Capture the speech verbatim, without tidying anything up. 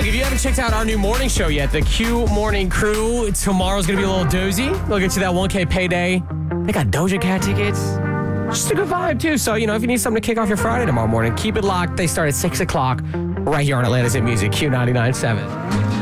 Look, if you haven't checked out our new morning show yet, the Q Morning Crew, tomorrow's going to be a little doozy. They'll get you that one K payday. They got Doja Cat tickets. Just a good vibe, too. So, you know, if you need something to kick off your Friday tomorrow morning, keep it locked. They start at six o'clock right here on Atlanta's Hit Music, Q ninety-nine point seven.